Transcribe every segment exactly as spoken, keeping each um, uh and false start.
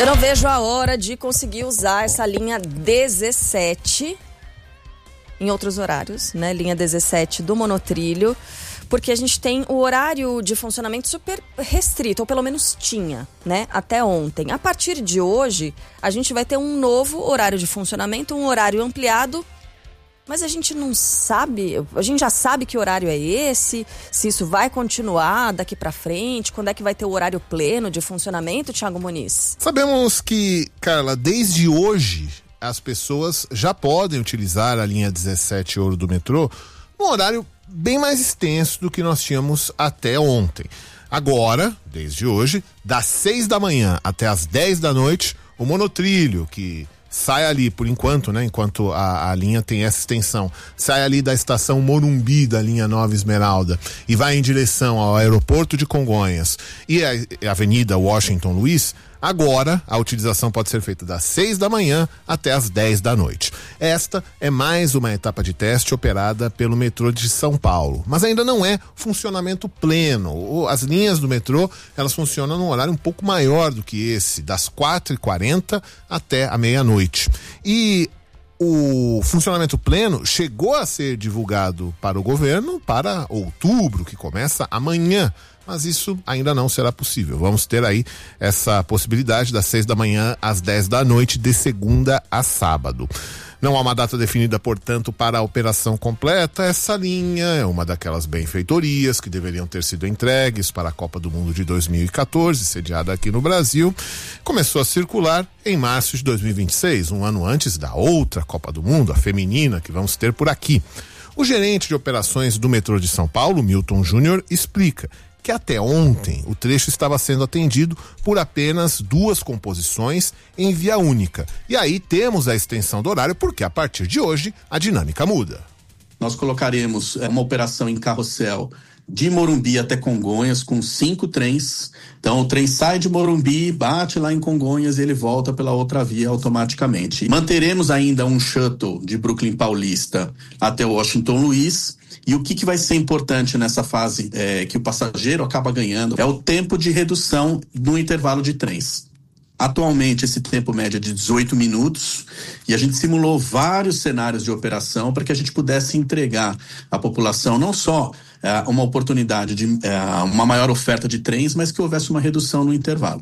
Eu não vejo a hora de conseguir usar essa linha dezessete em outros horários, né? Linha dezessete do monotrilho, porque a gente tem o horário de funcionamento super restrito, ou pelo menos tinha, né? Até ontem. A partir de hoje, a gente vai ter um novo horário de funcionamento, um horário ampliado, mas a gente não sabe, a gente já sabe que horário é esse, se isso vai continuar daqui pra frente, quando é que vai ter o horário pleno de funcionamento, Thiago Muniz? Sabemos que, Carla, desde hoje as pessoas já podem utilizar a linha dezessete ouro do metrô num horário bem mais extenso do que nós tínhamos até ontem. Agora, desde hoje, das seis da manhã até as dez da noite, o monotrilho, que sai ali, por enquanto, né? Enquanto a, a linha tem essa extensão, sai ali da estação Morumbi da linha Nova Esmeralda e vai em direção ao aeroporto de Congonhas e a, a Avenida Washington Luiz. Agora, a utilização pode ser feita das seis da manhã até as dez da noite. Esta é mais uma etapa de teste operada pelo metrô de São Paulo, mas ainda não é funcionamento pleno. As linhas do metrô, elas funcionam num horário um pouco maior do que esse, das quatro e quarenta até a meia-noite. E o funcionamento pleno chegou a ser divulgado para o governo para outubro, que começa amanhã. Mas isso ainda não será possível. Vamos ter aí essa possibilidade das seis da manhã às dez da noite, de segunda a sábado. Não há uma data definida, portanto, para a operação completa. Essa linha é uma daquelas benfeitorias que deveriam ter sido entregues para a Copa do Mundo de dois mil e catorze, sediada aqui no Brasil. Começou a circular em março de dois mil e vinte e seis, um ano antes da outra Copa do Mundo, a feminina, que vamos ter por aqui. O gerente de operações do metrô de São Paulo, Milton Júnior, explica que até ontem o trecho estava sendo atendido por apenas duas composições em via única. E aí temos a extensão do horário, porque a partir de hoje a dinâmica muda. Nós colocaremos uma operação em carrossel de Morumbi até Congonhas com cinco trens. Então o trem sai de Morumbi, bate lá em Congonhas e ele volta pela outra via automaticamente. Manteremos ainda um shuttle de Brooklyn Paulista até Washington Luiz. E o que, que vai ser importante nessa fase é, que o passageiro acaba ganhando é o tempo de redução no intervalo de trens. Atualmente esse tempo médio é de dezoito minutos e a gente simulou vários cenários de operação para que a gente pudesse entregar à população não só é, uma oportunidade de é, uma maior oferta de trens, mas que houvesse uma redução no intervalo.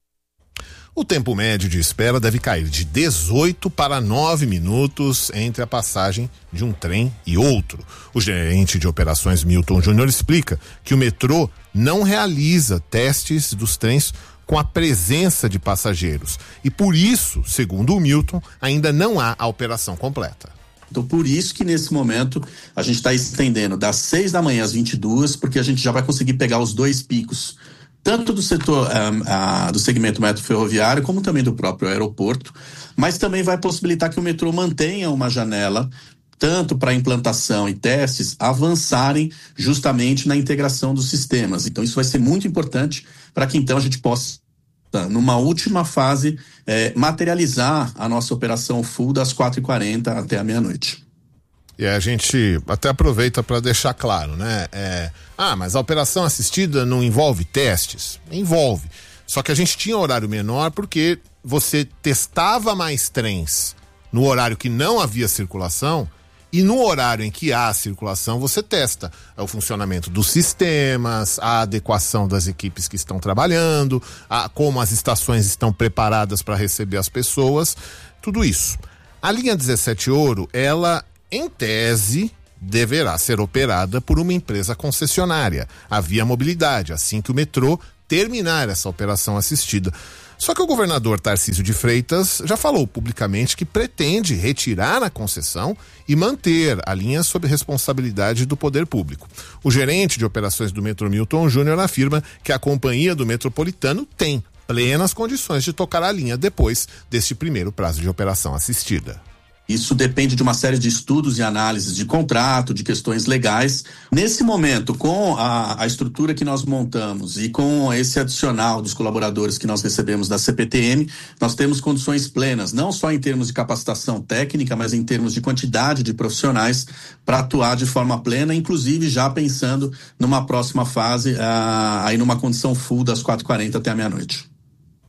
O tempo médio de espera deve cair de dezoito para nove minutos entre a passagem de um trem e outro. O gerente de operações Milton Júnior explica que o metrô não realiza testes dos trens com a presença de passageiros e por isso, segundo o Milton, ainda não há a operação completa. Então, por isso que nesse momento a gente está estendendo das seis da manhã às vinte e duas, porque a gente já vai conseguir pegar os dois picos, tanto do setor um, uh, do segmento metro ferroviário, como também do próprio aeroporto, mas também vai possibilitar que o metrô mantenha uma janela, tanto para implantação e testes, avançarem justamente na integração dos sistemas. Então isso vai ser muito importante para que então a gente possa, numa última fase, eh, materializar a nossa operação full das quatro e quarenta até a meia-noite. E a gente até aproveita para deixar claro, né? É, ah, mas a operação assistida não envolve testes? Envolve. Só que a gente tinha horário menor porque você testava mais trens no horário que não havia circulação e no horário em que há circulação você testa o funcionamento dos sistemas, a adequação das equipes que estão trabalhando, a, como as estações estão preparadas para receber as pessoas, tudo isso. A linha dezessete ouro, ela em tese, deverá ser operada por uma empresa concessionária, a Via Mobilidade, assim que o metrô terminar essa operação assistida. Só que o governador Tarcísio de Freitas já falou publicamente que pretende retirar a concessão e manter a linha sob responsabilidade do poder público. O gerente de operações do metrô, Milton Júnior, afirma que a companhia do metropolitano tem plenas condições de tocar a linha depois deste primeiro prazo de operação assistida. Isso depende de uma série de estudos e análises de contrato, de questões legais. Nesse momento, com a, a estrutura que nós montamos e com esse adicional dos colaboradores que nós recebemos da C P T M, nós temos condições plenas, não só em termos de capacitação técnica, mas em termos de quantidade de profissionais para atuar de forma plena, inclusive já pensando numa próxima fase, uh, aí numa condição full das quatro e quarenta até a meia-noite.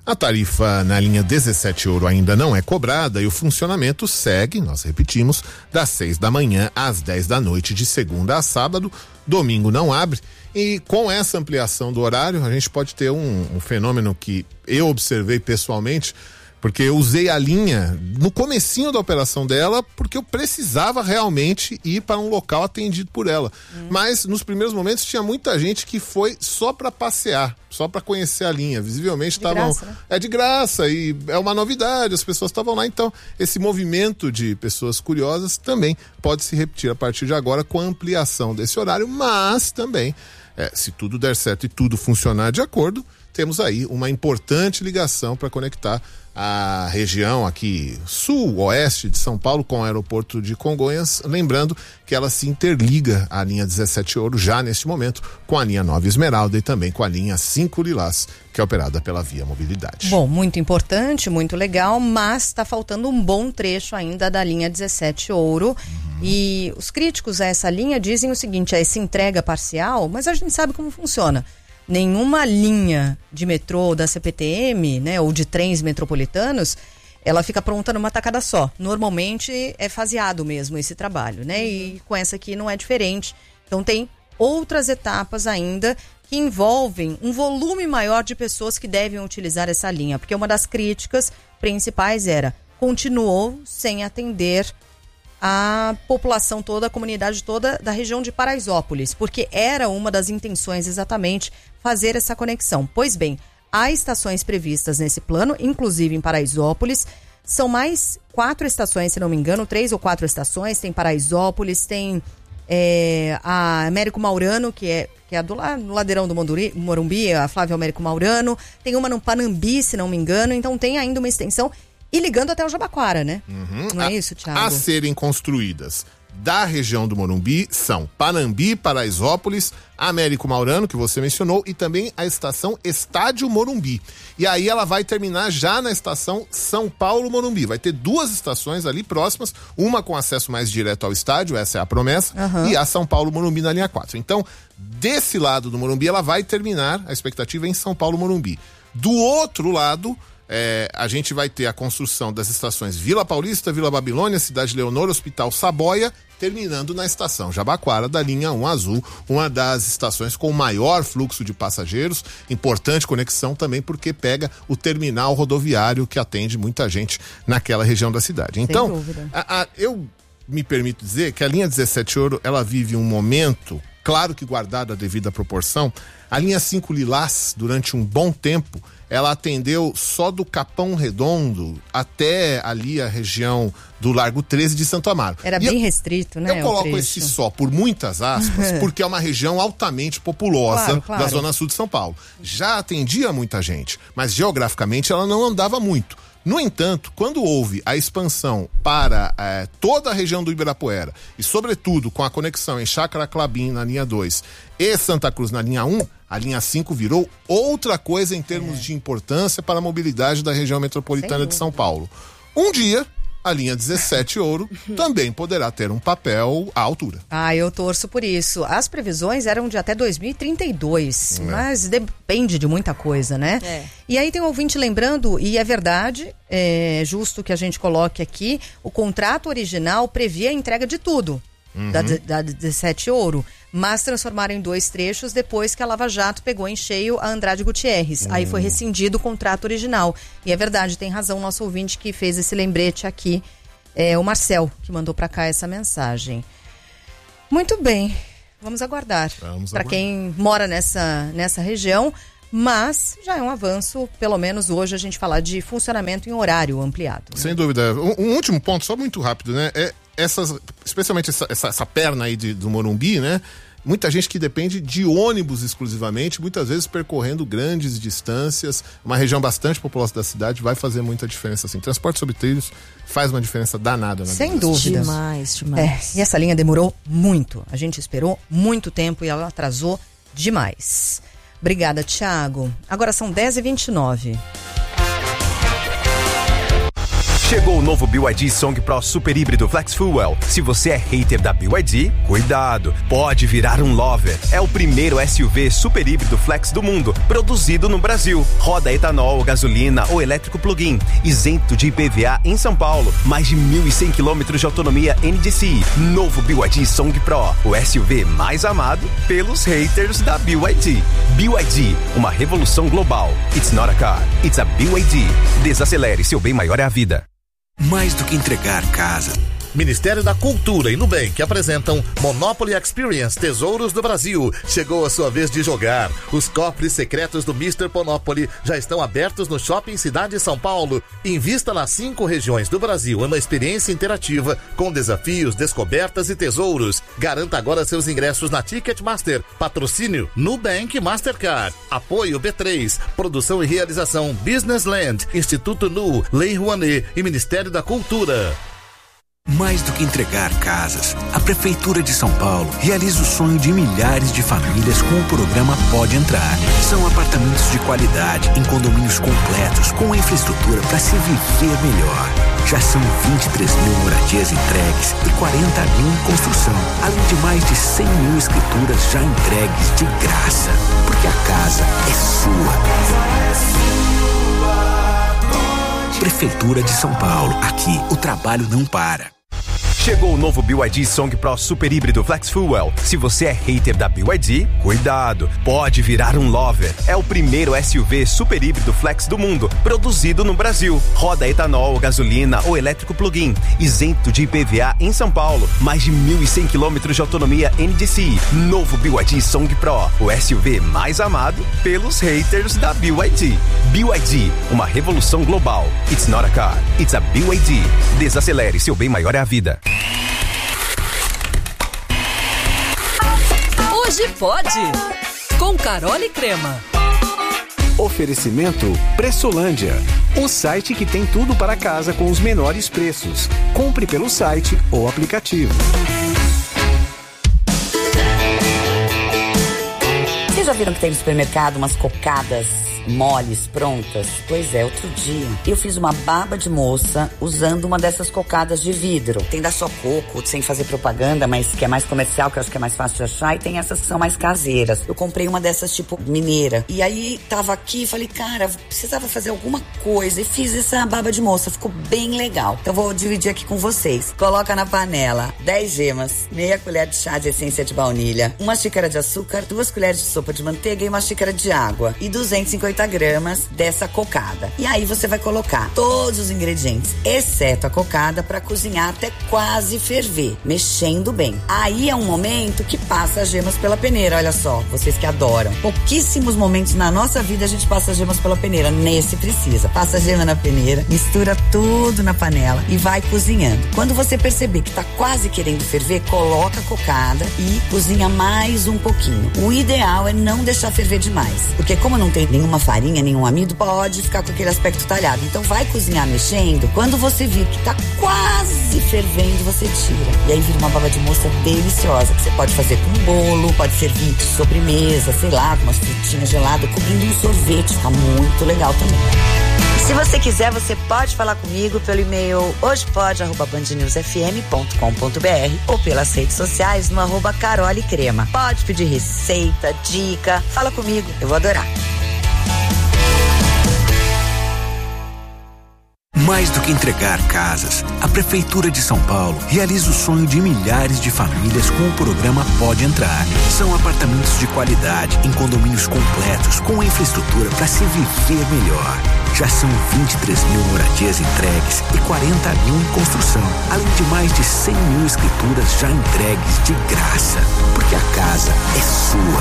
A tarifa na linha dezessete ouro ainda não é cobrada e o funcionamento segue, nós repetimos, das seis da manhã às dez da noite, de segunda a sábado. Domingo não abre. E com essa ampliação do horário, a gente pode ter um, um fenômeno que eu observei pessoalmente, porque eu usei a linha no comecinho da operação dela, porque eu precisava realmente ir para um local atendido por ela. Hum. Mas nos primeiros momentos tinha muita gente que foi só para passear, só para conhecer a linha. Visivelmente estavam... Né? É de graça e é uma novidade, as pessoas estavam lá. Então, esse movimento de pessoas curiosas também pode se repetir a partir de agora com a ampliação desse horário, mas também, é, se tudo der certo e tudo funcionar de acordo, temos aí uma importante ligação para conectar a região aqui sul-oeste de São Paulo com o aeroporto de Congonhas, lembrando que ela se interliga à linha dezessete ouro já neste momento com a linha nove Esmeralda e também com a linha cinco Lilás, que é operada pela Via Mobilidade. Bom, muito importante, muito legal, mas está faltando um bom trecho ainda da linha dezessete ouro. Uhum. E os críticos a essa linha dizem o seguinte, é essa entrega parcial, mas a gente sabe como funciona. Nenhuma linha de metrô da C P T M, né, ou de trens metropolitanos, ela fica pronta numa tacada só. Normalmente é faseado mesmo esse trabalho, né? E com essa aqui não é diferente. Então tem outras etapas ainda que envolvem um volume maior de pessoas que devem utilizar essa linha, porque uma das críticas principais era, continuou sem atender a população toda, a comunidade toda da região de Paraisópolis, porque era uma das intenções exatamente fazer essa conexão. Pois bem, há estações previstas nesse plano, inclusive em Paraisópolis, são mais quatro estações, se não me engano, três ou quatro estações, tem Paraisópolis, tem é, a Américo Maurano, que é, que é a do no ladeirão do Monduri, Morumbi, a Flávia Américo Maurano, tem uma no Panambi, se não me engano, então tem ainda uma extensão. E ligando até o Jabaquara, né? Uhum. Não é a, isso, Thiago? A serem construídas da região do Morumbi são Panambi, Paraisópolis, Américo Maurano, que você mencionou, e também a estação Estádio Morumbi. E aí ela vai terminar já na estação São Paulo Morumbi. Vai ter duas estações ali próximas, uma com acesso mais direto ao estádio, essa é a promessa, uhum. e a São Paulo Morumbi na linha quatro. Então, desse lado do Morumbi, ela vai terminar, a expectativa é em São Paulo Morumbi. Do outro lado... É, a gente vai ter a construção das estações Vila Paulista, Vila Babilônia, Cidade Leonor, Hospital Saboia, terminando na estação Jabaquara da linha um azul, uma das estações com maior fluxo de passageiros, importante conexão também porque pega o terminal rodoviário que atende muita gente naquela região da cidade. Então, a, a, eu me permito dizer que a linha dezessete ouro, ela vive um momento, claro que guardada a devida proporção. A linha cinco Lilás, durante um bom tempo, ela atendeu só do Capão Redondo até ali a região do Largo treze de Santo Amaro. Era e bem eu, restrito, né? Eu coloco esse só por muitas aspas, porque é uma região altamente populosa claro, claro. da Zona Sul de São Paulo. Já atendia muita gente, mas geograficamente ela não andava muito. No entanto, quando houve a expansão para eh, toda a região do Ibirapuera e, sobretudo, com a conexão em Chácara Clabim na linha dois e Santa Cruz na linha um, a linha cinco virou outra coisa em termos é. de importância para a mobilidade da região metropolitana de São Paulo. Um dia, a linha dezessete ouro também poderá ter um papel à altura. Ah, eu torço por isso. As previsões eram de até dois mil e trinta e dois, é. mas depende de muita coisa, né? É. E aí tem um ouvinte lembrando, e é verdade, é justo que a gente coloque aqui, o contrato original previa a entrega de tudo. Uhum. Da, da dezessete ouro, mas transformaram em dois trechos depois que a Lava Jato pegou em cheio a Andrade Gutierrez. Uhum. Aí foi rescindido o contrato original. E é verdade, tem razão o nosso ouvinte que fez esse lembrete aqui, é o Marcel, que mandou pra cá essa mensagem. Muito bem, vamos aguardar. Para quem mora nessa, nessa região, mas já é um avanço, pelo menos hoje, a gente falar de funcionamento em horário ampliado. Né? Sem dúvida. Um, um último ponto, só muito rápido, né? É essas, especialmente essa, essa, essa perna aí de, do Morumbi, né? Muita gente que depende de ônibus exclusivamente, muitas vezes percorrendo grandes distâncias, uma região bastante populosa da cidade, vai fazer muita diferença, assim. Transporte sobre trilhos faz uma diferença danada na Sem dúvida. Demais, demais. É, e essa linha demorou muito. A gente esperou muito tempo e ela atrasou demais. Obrigada, Thiago. Agora são dez e vinte e nove. Chegou o novo B Y D Song Pro Super Híbrido Flex Fuel. Se você é hater da B Y D, cuidado, pode virar um lover. É o primeiro S U V super híbrido flex do mundo, produzido no Brasil. Roda etanol, gasolina ou elétrico plug-in, isento de I P V A em São Paulo. Mais de mil e cem quilômetros de autonomia N D C I. Novo B Y D Song Pro, o S U V mais amado pelos haters da B Y D. B Y D, uma revolução global. It's not a car, it's a B Y D. Desacelere, seu bem maior é a vida. Mais do que entregar casa. Ministério da Cultura e Nubank apresentam Monopoly Experience Tesouros do Brasil. Chegou a sua vez de jogar. Os cofres secretos do mister Monopoly já estão abertos no Shopping Cidade São Paulo. Invista nas cinco regiões do Brasil em uma experiência interativa com desafios, descobertas e tesouros. Garanta agora seus ingressos na Ticketmaster. Patrocínio Nubank Mastercard. Apoio B três. Produção e realização Business Land, Instituto Nu, Lei Rouanet e Ministério da Cultura. Mais do que entregar casas, a Prefeitura de São Paulo realiza o sonho de milhares de famílias com o programa Pode Entrar. São apartamentos de qualidade, em condomínios completos, com infraestrutura para se viver melhor. Já são vinte e três mil moradias entregues e quarenta mil em construção, além de mais de cem mil escrituras já entregues de graça. Porque a casa é sua. Prefeitura de São Paulo. Aqui o trabalho não para. Chegou o novo B Y D Song Pro Super Híbrido Flex Fuel. Se você é hater da B Y D, cuidado, pode virar um lover. É o primeiro S U V super híbrido flex do mundo, produzido no Brasil. Roda etanol, gasolina ou elétrico plug-in, isento de I P V A em São Paulo. Mais de mil e cem quilômetros de autonomia N D C I. Novo B Y D Song Pro, o S U V mais amado pelos haters da B Y D. B Y D, uma revolução global. It's not a car, it's a B Y D. Desacelere, seu bem maior é a vida. Hoje pode, com Carol e Crema. Oferecimento Pressolândia, o site que tem tudo para casa com os menores preços. Compre pelo site ou aplicativo. Vocês já viram que tem no supermercado umas cocadas moles prontas? Pois é, outro dia eu fiz uma baba de moça usando uma dessas cocadas de vidro. Tem da Só Coco, sem fazer propaganda, mas que é mais comercial, que eu acho que é mais fácil de achar, e tem essas que são mais caseiras. Eu comprei uma dessas tipo mineira. E aí tava aqui e falei, cara, precisava fazer alguma coisa, e fiz essa baba de moça, ficou bem legal. Então vou dividir aqui com vocês. Coloca na panela dez gemas, meia colher de chá de essência de baunilha, uma xícara de açúcar, duas colheres de sopa de manteiga e uma xícara de água e duzentos e cinquenta gramas dessa cocada. E aí você vai colocar todos os ingredientes, exceto a cocada, para cozinhar até quase ferver, mexendo bem. Aí é um momento que passa as gemas pela peneira. Olha só, vocês que adoram. Pouquíssimos momentos na nossa vida a gente passa as gemas pela peneira. Nesse precisa. Passa a gema na peneira, mistura tudo na panela e vai cozinhando. Quando você perceber que tá quase querendo ferver, coloca a cocada e cozinha mais um pouquinho. O ideal é não deixar ferver demais, porque como não tem nenhuma farinha, nenhum amido, pode ficar com aquele aspecto talhado. Então vai cozinhar mexendo. Quando você vir que tá quase fervendo, você tira. E aí vira uma baba de moça deliciosa, que você pode fazer com bolo, pode servir de sobremesa, sei lá, com umas frutinhas geladas, cobrindo um sorvete. Fica muito legal também. E se você quiser, você pode falar comigo pelo e-mail hojepode arroba band news f m ponto com ponto b r ou pelas redes sociais no arroba Carol e Crema. Pode pedir receita, dica, fala comigo, eu vou adorar. Mais do que entregar casas, a Prefeitura de São Paulo realiza o sonho de milhares de famílias com o programa Pode Entrar. São apartamentos de qualidade, em condomínios completos, com infraestrutura para se viver melhor. Já são vinte e três mil moradias entregues e quarenta mil em construção, além de mais de cem mil escrituras já entregues de graça. Porque a casa é sua.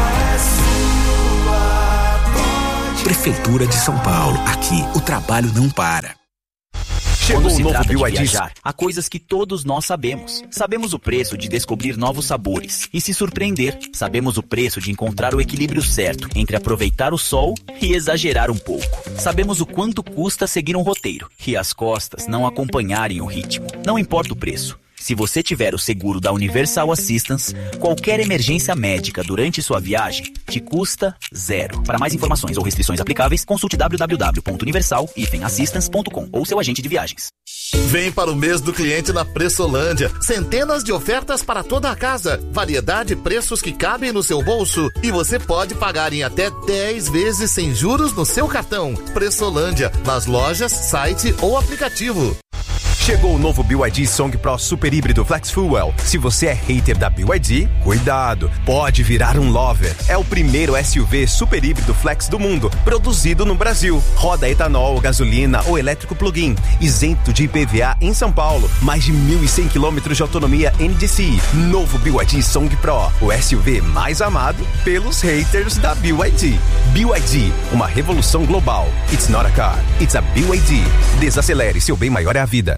Prefeitura de São Paulo. Aqui o trabalho não para. Chegou o novo B Y D. Viajar, há coisas que todos nós sabemos. Sabemos o preço de descobrir novos sabores e se surpreender. Sabemos o preço de encontrar o equilíbrio certo entre aproveitar o sol e exagerar um pouco. Sabemos o quanto custa seguir um roteiro e as costas não acompanharem o ritmo. Não importa o preço. Se você tiver o seguro da Universal Assistance, qualquer emergência médica durante sua viagem te custa zero. Para mais informações ou restrições aplicáveis, consulte w w w ponto universal assistance ponto com ou seu agente de viagens. Vem para o mês do cliente na Pressolândia. Centenas de ofertas para toda a casa. Variedade e preços que cabem no seu bolso. E você pode pagar em até dez vezes sem juros no seu cartão. Pressolândia, nas lojas, site ou aplicativo. Chegou o novo B Y D Song Pro Super Híbrido Flex Fuel. Se você é hater da B Y D, cuidado, pode virar um lover. É o primeiro S U V super híbrido flex do mundo, produzido no Brasil. Roda etanol, gasolina ou elétrico plug-in, isento de I P V A em São Paulo. Mais de mil e cem quilômetros de autonomia N D C I. Novo B Y D Song Pro, o S U V mais amado pelos haters da B Y D. B Y D, uma revolução global. It's not a car, it's a B Y D. Desacelere, seu bem maior é a vida.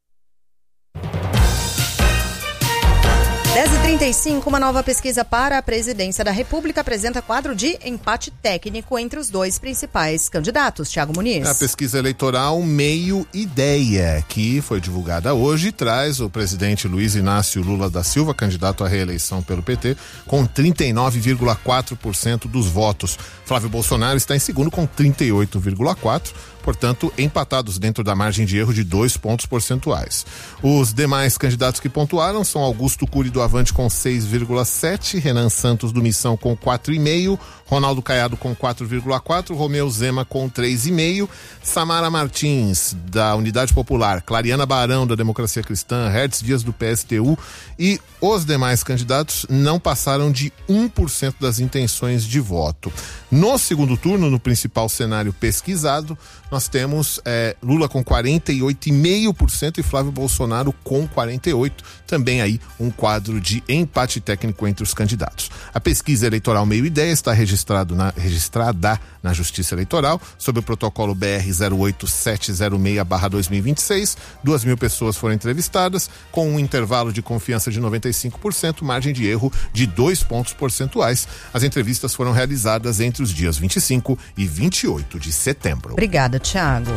dez e trinta e cinco, uma nova pesquisa para a presidência da República apresenta quadro de empate técnico entre os dois principais candidatos. Thiago Muniz. A pesquisa eleitoral Meio Ideia, que foi divulgada hoje, traz o presidente Luiz Inácio Lula da Silva, candidato à reeleição pelo P T, com trinta e nove vírgula quatro por cento dos votos. Flávio Bolsonaro está em segundo com trinta e oito vírgula quatro por cento. Portanto, empatados dentro da margem de erro de dois pontos percentuais. Os demais candidatos que pontuaram são Augusto Cury do Avante com seis vírgula sete, Renan Santos do Missão com quatro vírgula cinco, Ronaldo Caiado com quatro vírgula quatro, Romeu Zema com três vírgula cinco, Samara Martins da Unidade Popular, Clariana Barão da Democracia Cristã, Hertz Dias do P S T U e os demais candidatos não passaram de um por cento das intenções de voto. No segundo turno, no principal cenário pesquisado, nós temos é, Lula com quarenta e oito vírgula cinco por cento e Flávio Bolsonaro com quarenta e oito por cento. Também aí um quadro de empate técnico entre os candidatos. A pesquisa eleitoral Meio Ideia está registrado na, registrada na Justiça Eleitoral sob o protocolo B R zero oito sete zero seis barra dois mil e vinte e seis. Duas mil pessoas foram entrevistadas com um intervalo de confiança de noventa e cinco por cento, margem de erro de dois pontos percentuais. As entrevistas foram realizadas entre os dias vinte e cinco e vinte e oito de setembro. Obrigada, Thiago.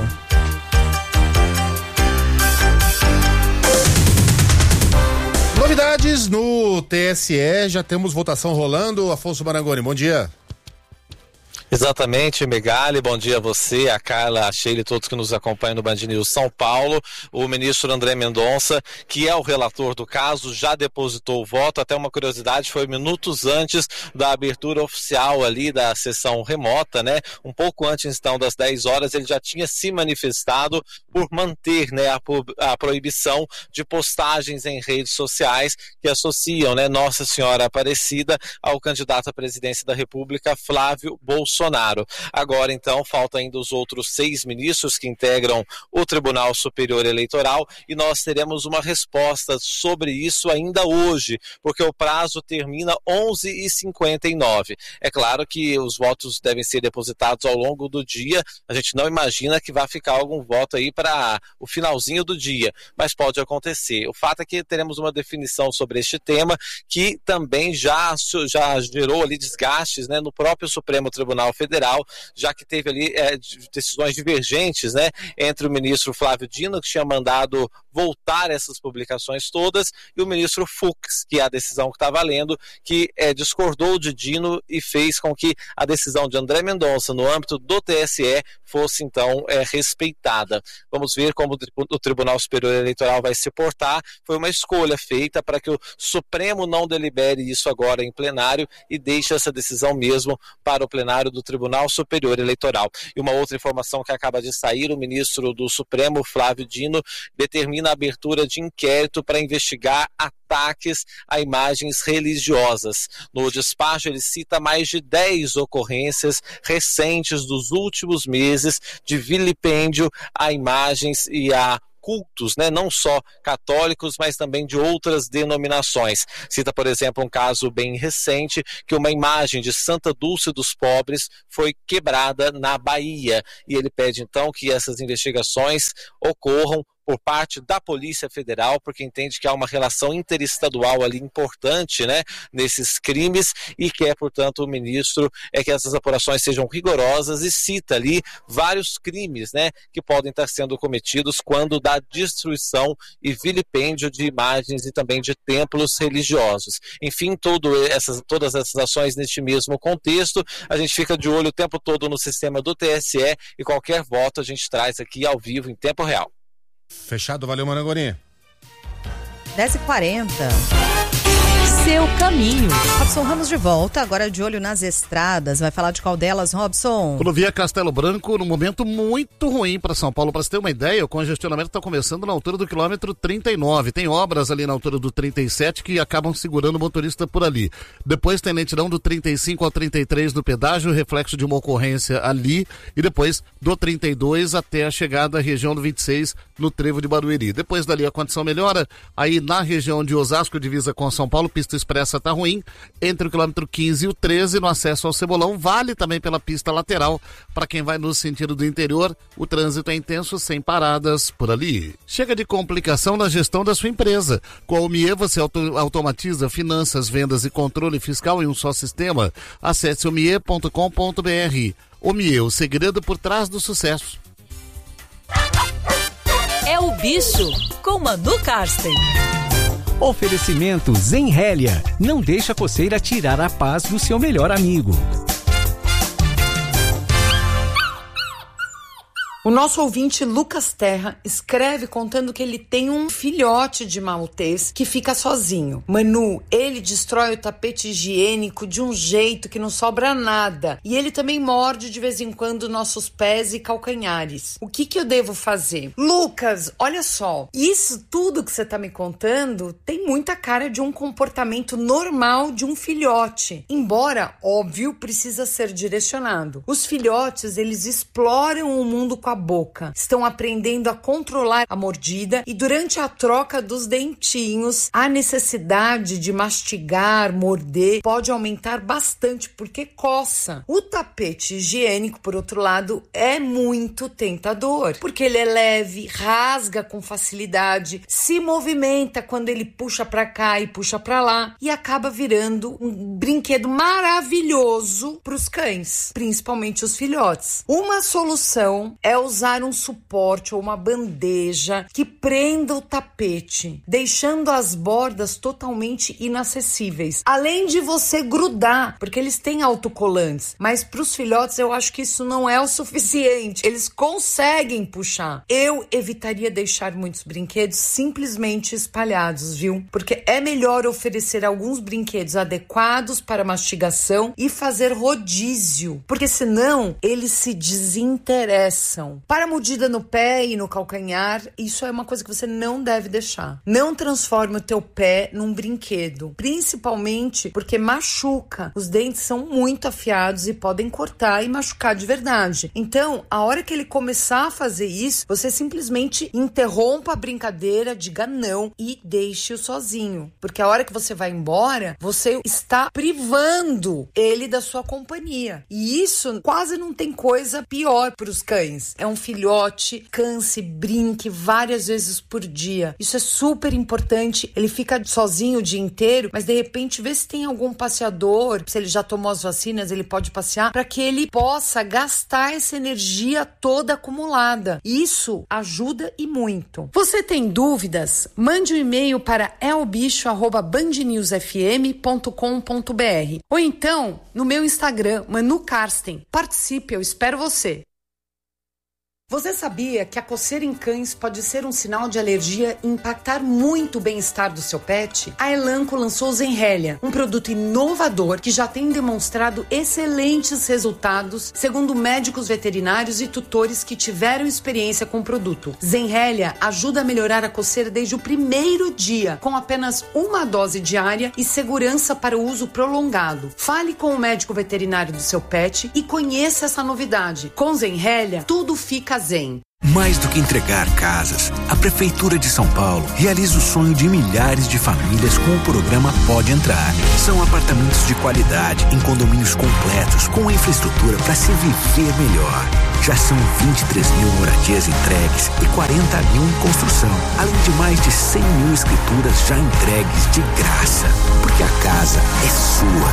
Novidades no T S E, já temos votação rolando. Afonso Marangoni, bom dia. Exatamente, Megali, bom dia a você, a Carla, a Sheila e todos que nos acompanham no Band News São Paulo. O ministro André Mendonça, que é o relator do caso, já depositou o voto. Até uma curiosidade, foi minutos antes da abertura oficial ali da sessão remota, né? Um pouco antes então das dez horas, ele já tinha se manifestado por manter, né, a, a proibição de postagens em redes sociais que associam, né, Nossa Senhora Aparecida ao candidato à presidência da República, Flávio Bolsonaro. Bolsonaro. Agora, então, faltam ainda os outros seis ministros que integram o Tribunal Superior Eleitoral e nós teremos uma resposta sobre isso ainda hoje, porque o prazo termina onze e cinquenta e nove. É claro que os votos devem ser depositados ao longo do dia, a gente não imagina que vai ficar algum voto aí para o finalzinho do dia, mas pode acontecer. O fato é que teremos uma definição sobre este tema que também já, já gerou ali desgastes, né, no próprio Supremo Tribunal Federal, já que teve ali é, decisões divergentes, né, entre o ministro Flávio Dino, que tinha mandado voltar essas publicações todas, e o ministro Fux, que é a decisão que está valendo, que é, discordou de Dino e fez com que a decisão de André Mendonça no âmbito do T S E fosse então é, respeitada. Vamos ver como o Tribunal Superior Eleitoral vai se portar. Foi uma escolha feita para que o Supremo não delibere isso agora em plenário e deixe essa decisão mesmo para o plenário do Tribunal Superior Eleitoral. E uma outra informação que acaba de sair, o ministro do Supremo, Flávio Dino, determina a abertura de inquérito para investigar ataques a imagens religiosas. No despacho, ele cita mais de dez ocorrências recentes dos últimos meses de vilipêndio a imagens e a cultos, né? Não só católicos, mas também de outras denominações. Cita, por exemplo, um caso bem recente, que uma imagem de Santa Dulce dos Pobres foi quebrada na Bahia. E ele pede, então, que essas investigações ocorram por parte da Polícia Federal, porque entende que há uma relação interestadual ali importante, né, nesses crimes, e quer, portanto, o ministro é que essas apurações sejam rigorosas e cita ali vários crimes, né, que podem estar sendo cometidos quando da destruição e vilipêndio de imagens e também de templos religiosos. Enfim, todo essas, todas essas ações neste mesmo contexto, a gente fica de olho o tempo todo no sistema do T S E e qualquer voto a gente traz aqui ao vivo em tempo real. Fechado, valeu, Marangoni. dez e quarenta. Seu caminho. Robson Ramos de volta, agora de olho nas estradas. Vai falar de qual delas, Robson? Rodovia Castelo Branco, num momento muito ruim para São Paulo. Para você ter uma ideia, o congestionamento está começando na altura do quilômetro trinta e nove. Tem obras ali na altura do trinta e sete que acabam segurando o motorista por ali. Depois tem lentidão do trinta e cinco ao trinta e três no pedágio, reflexo de uma ocorrência ali. E depois do trinta e dois até a chegada à região do vinte e seis no trevo de Barueri. Depois dali a condição melhora. Aí na região de Osasco, divisa com São Paulo, pista expressa tá ruim, entre o quilômetro quinze e o treze no acesso ao Cebolão, vale também pela pista lateral, para quem vai no sentido do interior, o trânsito é intenso, sem paradas por ali. Chega de complicação na gestão da sua empresa. Com a Omie você auto- automatiza finanças, vendas e controle fiscal em um só sistema. Acesse omie ponto com ponto br. Omie, o segredo por trás do sucesso. É o Bicho, com Manu Karsten. Oferecimento Zenrélia. Não deixa a coceira tirar a paz do seu melhor amigo. O nosso ouvinte Lucas Terra escreve contando que ele tem um filhote de maltês que fica sozinho. Manu, ele destrói o tapete higiênico de um jeito que não sobra nada. E ele também morde de vez em quando nossos pés e calcanhares. O que que eu devo fazer? Lucas, olha só. Isso tudo que você tá me contando tem muita cara de um comportamento normal de um filhote. Embora, óbvio, precisa ser direcionado. Os filhotes, eles exploram o mundo com a boca, estão aprendendo a controlar a mordida e durante a troca dos dentinhos, a necessidade de mastigar, morder, pode aumentar bastante porque coça. O tapete higiênico, por outro lado, é muito tentador, porque ele é leve, rasga com facilidade, se movimenta quando ele puxa pra cá e puxa pra lá e acaba virando um brinquedo maravilhoso pros cães, principalmente os filhotes. Uma solução é usar um suporte ou uma bandeja que prenda o tapete, deixando as bordas totalmente inacessíveis. Além de você grudar, porque eles têm autocolantes, mas para os filhotes eu acho que isso não é o suficiente. Eles conseguem puxar. Eu evitaria deixar muitos brinquedos simplesmente espalhados, viu? Porque é melhor oferecer alguns brinquedos adequados para mastigação e fazer rodízio, porque senão eles se desinteressam. Para mordida no pé e no calcanhar, isso é uma coisa que você não deve deixar. Não transforme o teu pé num brinquedo, principalmente porque machuca. Os dentes são muito afiados e podem cortar e machucar de verdade. Então, a hora que ele começar a fazer isso, você simplesmente interrompa a brincadeira, diga não e deixe-o sozinho. Porque a hora que você vai embora, você está privando ele da sua companhia. E isso quase não tem coisa pior para os cães. É um filhote, canse, brinque várias vezes por dia. Isso é super importante. Ele fica sozinho o dia inteiro, mas de repente vê se tem algum passeador, se ele já tomou as vacinas, ele pode passear, para que ele possa gastar essa energia toda acumulada. Isso ajuda e muito. Você tem dúvidas? Mande um e-mail para elbicho arroba band news f m ponto com ponto b r ou então no meu Instagram, Manu Karsten. Participe, eu espero você. Você sabia que a coceira em cães pode ser um sinal de alergia e impactar muito o bem-estar do seu pet? A Elanco lançou o Zenrélia, um produto inovador que já tem demonstrado excelentes resultados, segundo médicos veterinários e tutores que tiveram experiência com o produto. Zenrélia ajuda a melhorar a coceira desde o primeiro dia, com apenas uma dose diária e segurança para o uso prolongado. Fale com o médico veterinário do seu pet e conheça essa novidade. Com Zenrélia, tudo fica zen. Mais do que entregar casas, a Prefeitura de São Paulo realiza o sonho de milhares de famílias com o programa Pode Entrar. São apartamentos de qualidade em condomínios completos com infraestrutura para se viver melhor. Já são vinte e três mil moradias entregues e quarenta mil em construção, além de mais de cem mil escrituras já entregues de graça. Porque a casa é sua.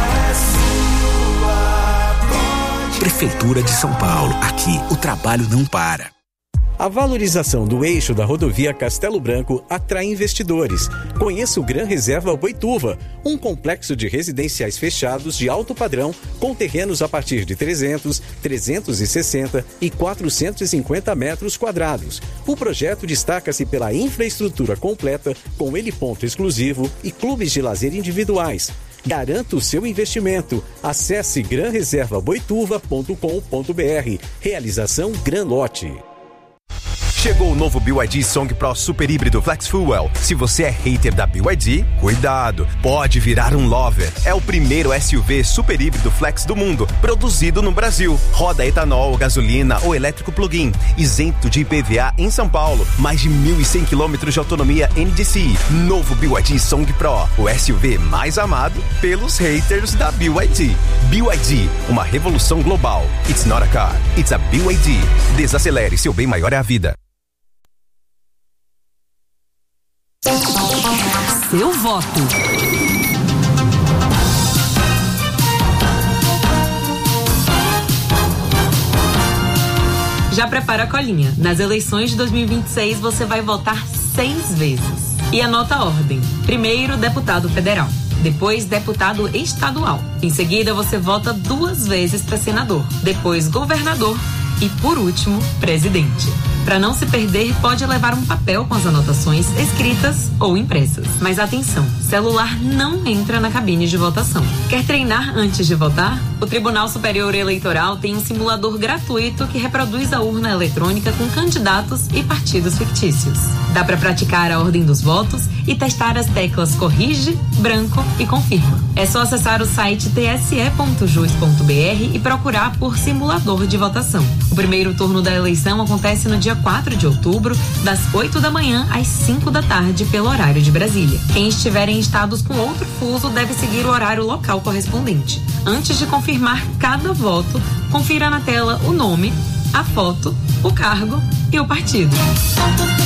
Prefeitura de São Paulo. Aqui, o trabalho não para. A valorização do eixo da rodovia Castelo Branco atrai investidores. Conheça o Gran Reserva Boituva, um complexo de residenciais fechados de alto padrão com terrenos a partir de trezentos, trezentos e sessenta e quatrocentos e cinquenta metros quadrados. O projeto destaca-se pela infraestrutura completa, com heliponto exclusivo e clubes de lazer individuais. Garanta o seu investimento. Acesse gran reserva boituva ponto com ponto br. Realização Gran Lote. Chegou o novo B Y D Song Pro Super Híbrido Flex Fuel. Se você é hater da B Y D, cuidado, pode virar um lover. É o primeiro S U V super híbrido flex do mundo, produzido no Brasil. Roda etanol, gasolina ou elétrico plug-in, isento de I P V A em São Paulo. Mais de mil e cem quilômetros de autonomia N D C I. Novo B Y D Song Pro, o S U V mais amado pelos haters da B Y D. B Y D, uma revolução global. It's not a car, it's a B Y D. Desacelere, seu bem maior é a vida. Seu voto. Já prepara a colinha. Nas eleições de dois mil e vinte e seis, você vai votar seis vezes. E anota a ordem. Primeiro, deputado federal. Depois, deputado estadual. Em seguida, você vota duas vezes para senador. Depois, governador. E, por último, presidente. Para não se perder, pode levar um papel com as anotações escritas ou impressas. Mas atenção, celular não entra na cabine de votação. Quer treinar antes de votar? O Tribunal Superior Eleitoral tem um simulador gratuito que reproduz a urna eletrônica com candidatos e partidos fictícios. Dá para praticar a ordem dos votos e testar as teclas corrige, branco e confirma. É só acessar o site t s e ponto jus ponto b r e procurar por simulador de votação. O primeiro turno da eleição acontece no dia quatro de outubro, das oito da manhã às cinco da tarde, pelo horário de Brasília. Quem estiver em estados com outro fuso deve seguir o horário local correspondente. Antes de confirmar cada voto, confira na tela o nome, a foto, o cargo e o partido.